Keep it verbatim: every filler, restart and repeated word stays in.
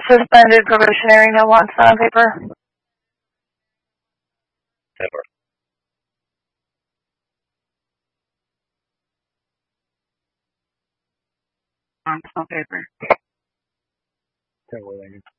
Suspended probationary, no wants on paper. Paper. Wants on paper. Terrible.